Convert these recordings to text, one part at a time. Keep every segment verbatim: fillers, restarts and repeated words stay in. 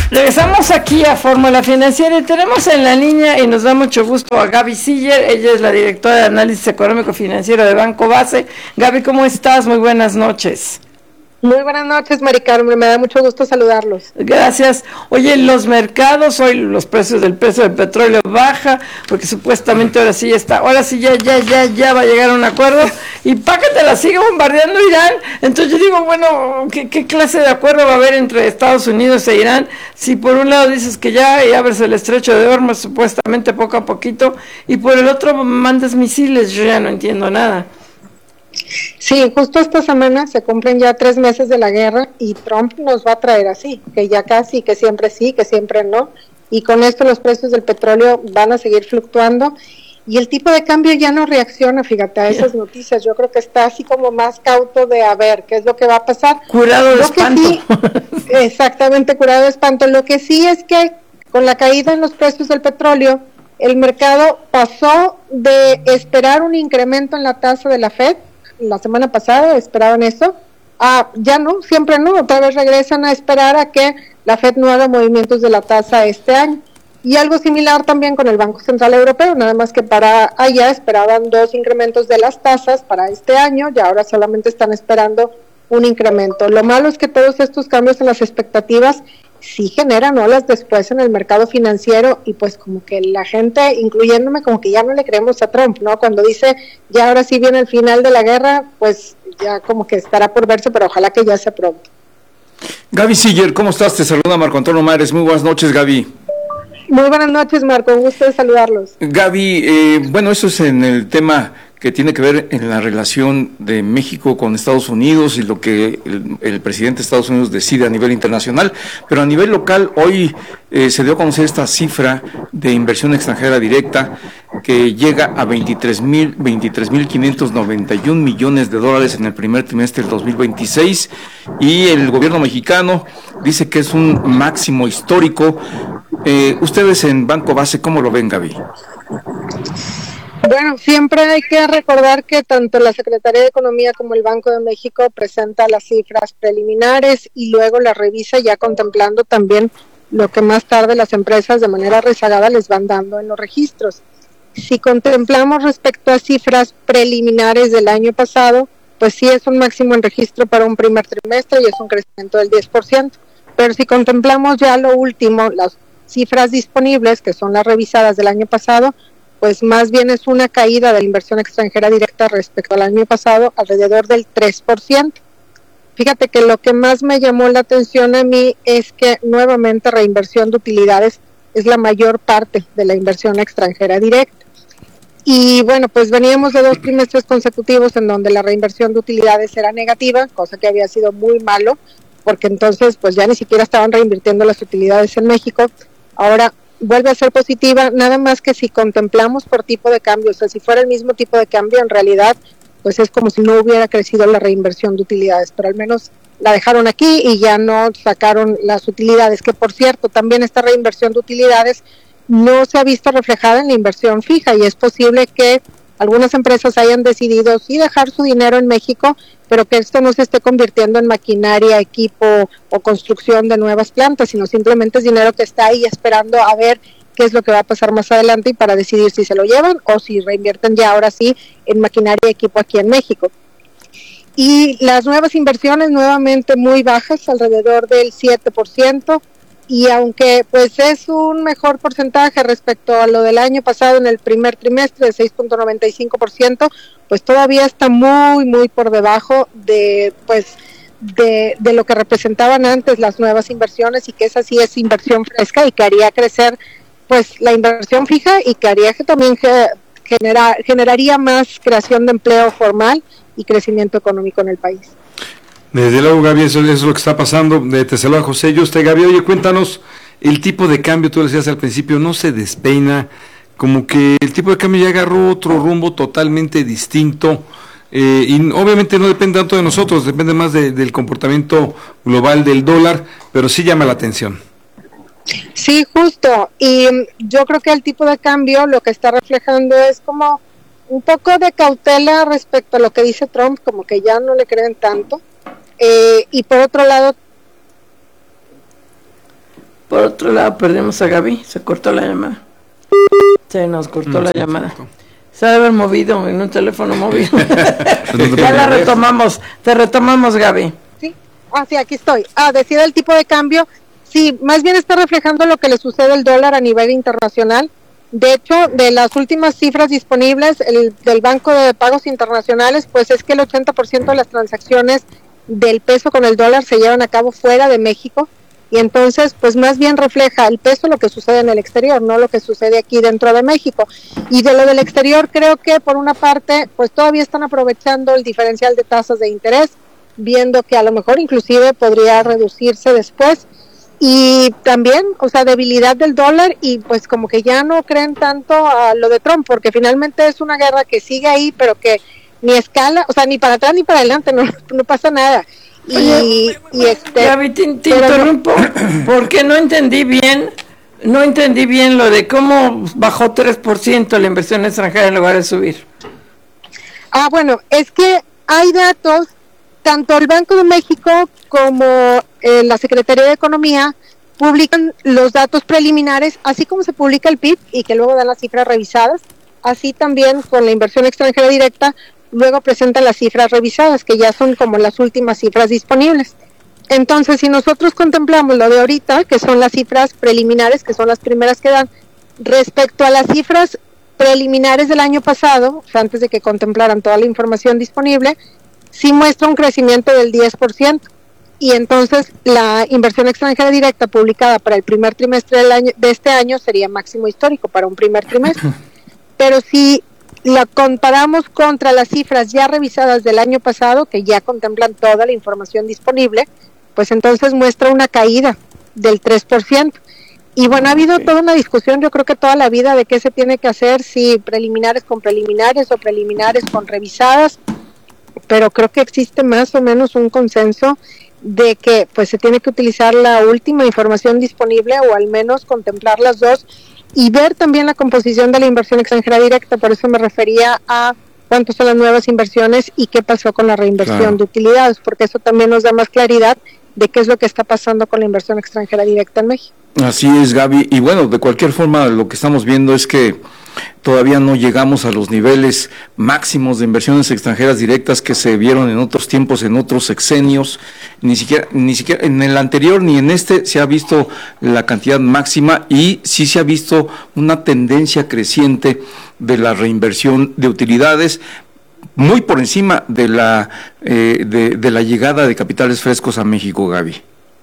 Regresamos aquí a Fórmula Financiera y tenemos en la línea y nos da mucho gusto a Gaby Siller. Ella es la directora de análisis económico financiero de Banco Base. Gaby, ¿cómo estás? Muy buenas noches. Muy buenas noches, Mari Carmen, me da mucho gusto saludarlos. Gracias. Oye, los mercados, hoy los precios del precio del petróleo baja, porque supuestamente ahora sí ya está, ahora sí ya, ya, ya, ya va a llegar a un acuerdo, y para que te la sigue bombardeando Irán. Entonces yo digo, bueno, ¿qué, qué clase de acuerdo va a haber entre Estados Unidos e Irán? Si por un lado dices que ya abres el estrecho de Hormuz, supuestamente poco a poquito, y por el otro mandas misiles, yo ya no entiendo nada. Sí, justo esta semana se cumplen ya tres meses de la guerra y Trump nos va a traer así, que ya casi, que siempre sí, que siempre no, y con esto los precios del petróleo van a seguir fluctuando y el tipo de cambio ya no reacciona, fíjate, a esas noticias. Yo creo que está así como más cauto de a ver qué es lo que va a pasar. Curado de espanto. Sí, exactamente, curado de espanto. Lo que sí es que con la caída en los precios del petróleo, el mercado pasó de esperar un incremento en la tasa de la Fed. La semana pasada esperaban eso, ah, ya no, siempre no, otra vez regresan a esperar a que la Fed no haga movimientos de la tasa este año. Y algo similar también con el Banco Central Europeo, nada más que para allá esperaban dos incrementos de las tasas para este año y ahora solamente están esperando un incremento. Lo malo es que todos estos cambios en las expectativas sí generan olas después en el mercado financiero y pues como que la gente, incluyéndome, como que ya no le creemos a Trump, ¿no? Cuando dice ya ahora sí viene el final de la guerra, pues ya como que estará por verse, pero ojalá que ya sea pronto. Gaby Siller, ¿cómo estás? Te saluda Marco Antonio Mares. Muy buenas noches, Gaby. Muy buenas noches, Marco, un gusto de saludarlos. Gaby, eh, bueno, eso es en el tema que tiene que ver en la relación de México con Estados Unidos y lo que el, el presidente de Estados Unidos decide a nivel internacional, pero a nivel local hoy eh, se dio a conocer esta cifra de inversión extranjera directa que llega a veintitrés mil quinientos noventa y un millones de dólares en el primer trimestre del dos mil veintiséis y el gobierno mexicano dice que es un máximo histórico. Eh, ustedes en Banco Base, ¿cómo lo ven, Gaby? Bueno, siempre hay que recordar que tanto la Secretaría de Economía como el Banco de México presenta las cifras preliminares y luego las revisa ya contemplando también lo que más tarde las empresas de manera rezagada les van dando en los registros. Si contemplamos respecto a cifras preliminares del año pasado, pues sí es un máximo en registro para un primer trimestre y es un crecimiento del diez por ciento. Pero si contemplamos ya lo último, las cifras disponibles, que son las revisadas del año pasado, pues más bien es una caída de la inversión extranjera directa respecto al año pasado, alrededor del tres por ciento. Fíjate que lo que más me llamó la atención a mí es que nuevamente reinversión de utilidades es la mayor parte de la inversión extranjera directa. Y bueno, pues veníamos de dos trimestres consecutivos en donde la reinversión de utilidades era negativa, cosa que había sido muy malo, porque entonces pues ya ni siquiera estaban reinvirtiendo las utilidades en México. Ahora vuelve a ser positiva, nada más que si contemplamos por tipo de cambio, o sea, si fuera el mismo tipo de cambio, en realidad, pues es como si no hubiera crecido la reinversión de utilidades, pero al menos la dejaron aquí y ya no sacaron las utilidades, que por cierto, también esta reinversión de utilidades no se ha visto reflejada en la inversión fija y es posible que algunas empresas hayan decidido sí dejar su dinero en México, pero que esto no se esté convirtiendo en maquinaria, equipo o construcción de nuevas plantas, sino simplemente es dinero que está ahí esperando a ver qué es lo que va a pasar más adelante y para decidir si se lo llevan o si reinvierten ya ahora sí en maquinaria y equipo aquí en México. Y las nuevas inversiones nuevamente muy bajas, alrededor del siete por ciento, y aunque pues es un mejor porcentaje respecto a lo del año pasado en el primer trimestre de seis punto noventa y cinco por ciento, pues todavía está muy muy por debajo de pues de, de lo que representaban antes las nuevas inversiones, y que esa sí es inversión fresca y que haría crecer pues la inversión fija y que haría que también genera, generaría más creación de empleo formal y crecimiento económico en el país. Desde luego, Gaby, eso, eso es lo que está pasando. Te saluda José Yuste. Gaby, oye, cuéntanos, el tipo de cambio, tú decías al principio, no se despeina, como que el tipo de cambio ya agarró otro rumbo totalmente distinto, eh, y obviamente no depende tanto de nosotros, depende más de, del comportamiento global del dólar, pero sí llama la atención. Sí, justo, y yo creo que el tipo de cambio lo que está reflejando es como un poco de cautela respecto a lo que dice Trump, como que ya no le creen tanto. Eh, y por otro lado, por por otro lado perdimos a Gaby, se cortó la llamada. Se nos cortó mm, la llamada. Cortó. Se ha de haber movido en un teléfono móvil. Ya la retomamos, te retomamos, Gaby. Sí, ah, sí, aquí estoy. Ah, decía el tipo de cambio, sí, más bien está reflejando lo que le sucede al dólar a nivel internacional. De hecho, de las últimas cifras disponibles el, del Banco de Pagos Internacionales, pues es que el ochenta por ciento de las transacciones del peso con el dólar se llevan a cabo fuera de México, y entonces pues más bien refleja el peso lo que sucede en el exterior, no lo que sucede aquí dentro de México. Y de lo del exterior creo que por una parte pues todavía están aprovechando el diferencial de tasas de interés, viendo que a lo mejor inclusive podría reducirse después, y también, o sea, debilidad del dólar, y pues como que ya no creen tanto a lo de Trump, porque finalmente es una guerra que sigue ahí, pero que ni escala, o sea, ni para atrás ni para adelante, no, no pasa nada. Y, Oye, y este Gaby, te, te interrumpo no, porque no entendí bien, no entendí bien lo de cómo bajó tres por ciento la inversión extranjera en lugar de subir. Ah, bueno, es que hay datos, tanto el Banco de México como eh, la Secretaría de Economía publican los datos preliminares, así como se publica el P I B y que luego dan las cifras revisadas, así también con la inversión extranjera directa, luego presentan las cifras revisadas, que ya son como las últimas cifras disponibles. Entonces, si nosotros contemplamos lo de ahorita, que son las cifras preliminares, que son las primeras que dan, respecto a las cifras preliminares del año pasado, o sea, antes de que contemplaran toda la información disponible, sí muestra un crecimiento del diez por ciento. Y entonces la inversión extranjera directa publicada para el primer trimestre del año, de este año sería máximo histórico para un primer trimestre. Pero si la comparamos contra las cifras ya revisadas del año pasado, que ya contemplan toda la información disponible, pues entonces muestra una caída del tres por ciento. Y bueno, ha habido okay. toda una discusión, yo creo que toda la vida, de qué se tiene que hacer, si preliminares con preliminares o preliminares con revisadas, pero creo que existe más o menos un consenso de que pues se tiene que utilizar la última información disponible, o al menos contemplar las dos, y ver también la composición de la inversión extranjera directa. Por eso me refería a cuántas son las nuevas inversiones y qué pasó con la reinversión claro. de utilidades, porque eso también nos da más claridad de qué es lo que está pasando con la inversión extranjera directa en México. Así es, Gaby, y bueno, de cualquier forma lo que estamos viendo es que todavía no llegamos a los niveles máximos de inversiones extranjeras directas que se vieron en otros tiempos, en otros sexenios. Ni siquiera, ni siquiera en el anterior ni en este se ha visto la cantidad máxima, y sí se ha visto una tendencia creciente de la reinversión de utilidades, muy por encima de la eh, de, de la llegada de capitales frescos a México, Gaby.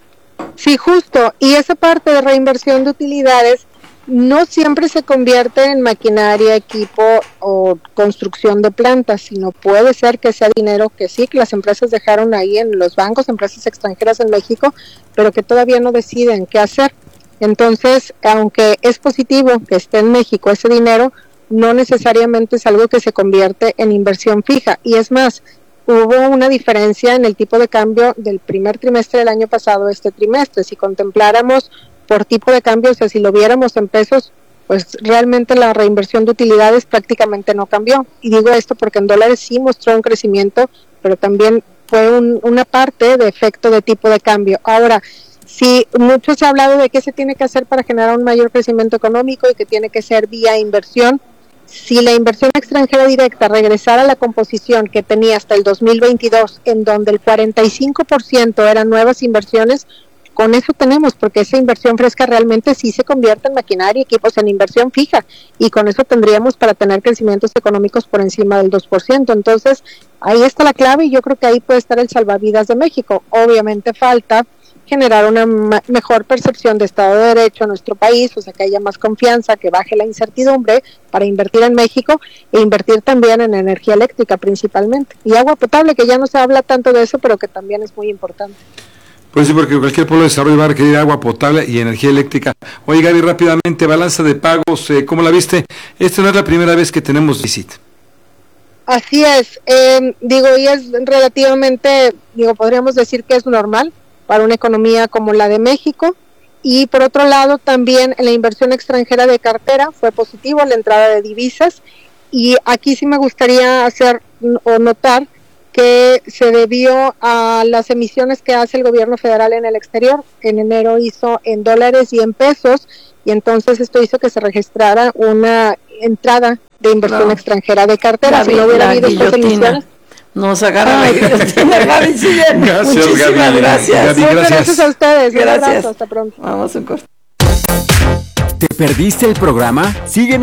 Sí, justo, y esa parte de reinversión de utilidades no siempre se convierte en maquinaria, equipo o construcción de plantas, sino puede ser que sea dinero que sí, que las empresas dejaron ahí en los bancos, empresas extranjeras en México, pero que todavía no deciden qué hacer. Entonces, aunque es positivo que esté en México ese dinero, no necesariamente es algo que se convierte en inversión fija. Y es más, hubo una diferencia en el tipo de cambio del primer trimestre del año pasado a este trimestre. Si contempláramos por tipo de cambio, o sea, si lo viéramos en pesos, pues realmente la reinversión de utilidades prácticamente no cambió. Y digo esto porque en dólares sí mostró un crecimiento, pero también fue un, una parte de efecto de tipo de cambio. Ahora, si mucho se ha hablado de qué se tiene que hacer para generar un mayor crecimiento económico y que tiene que ser vía inversión, si la inversión extranjera directa regresara a la composición que tenía hasta el dos mil veintidós, en donde el cuarenta y cinco por ciento eran nuevas inversiones, con eso tenemos, porque esa inversión fresca realmente sí se convierte en maquinaria y equipos, en inversión fija, y con eso tendríamos para tener crecimientos económicos por encima del dos por ciento. Entonces, ahí está la clave, y yo creo que ahí puede estar el salvavidas de México. Obviamente falta generar una ma- mejor percepción de Estado de Derecho en nuestro país, o sea, que haya más confianza, que baje la incertidumbre para invertir en México, e invertir también en energía eléctrica principalmente, y agua potable, que ya no se habla tanto de eso, pero que también es muy importante. Pues sí, porque cualquier pueblo de desarrollo va a requerir agua potable y energía eléctrica. Oye, Gaby, rápidamente, balanza de pagos, eh, ¿cómo la viste? Esta no es la primera vez que tenemos déficit. Así es, eh, digo, y es relativamente, digo, podríamos decir que es normal para una economía como la de México. Y por otro lado, también en la inversión extranjera de cartera fue positivo la entrada de divisas, y aquí sí me gustaría hacer o notar que se debió a las emisiones que hace el gobierno federal en el exterior. En enero hizo en dólares y en pesos, y entonces esto hizo que se registrara una entrada de inversión no. extranjera de cartera. Gaby, si no hubiera habido estas emisiones, nos agarra la guillotina. Gaby, sí, gracias, muchísimas Gaby. gracias. Gaby, gracias. gracias a ustedes. Gracias. Un abrazo, hasta pronto. Vamos a un corte. ¿Te perdiste el programa? Síguenos